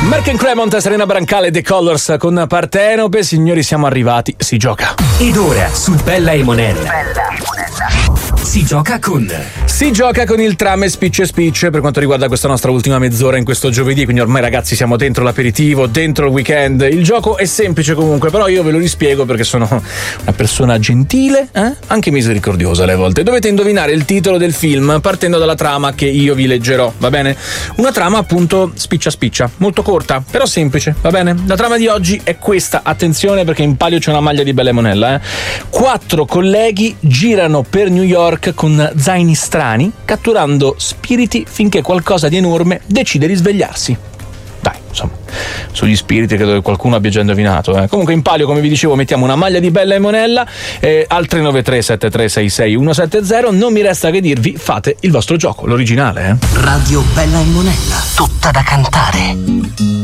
Mark and Cremont, Serena Brancale e The Colors con Partenope. Signori, siamo arrivati, si gioca. Ed ora su Bella e Monella si gioca con il tram e Spicce per quanto riguarda questa nostra ultima mezz'ora in questo giovedì, quindi ormai ragazzi siamo dentro l'aperitivo, dentro il weekend. Il gioco è semplice comunque, però io ve lo rispiego perché sono una persona gentile, anche misericordiosa alle volte. Dovete indovinare il titolo del film partendo dalla trama che io vi leggerò, va bene? Una trama appunto spiccia, molto corta, però semplice, va bene? La trama di oggi è questa, attenzione perché in palio c'è una maglia di Bella e Monella. 4 colleghi girano per New York con zaini strani, catturando spiriti finché qualcosa di enorme decide di svegliarsi. Dai, insomma, sugli spiriti credo che qualcuno abbia già indovinato. Comunque in palio, come vi dicevo, mettiamo una maglia di Bella e Monella al 393 7366 170. Non mi resta che dirvi, fate il vostro gioco, l'originale. Radio Bella e Monella, tutta da cantare.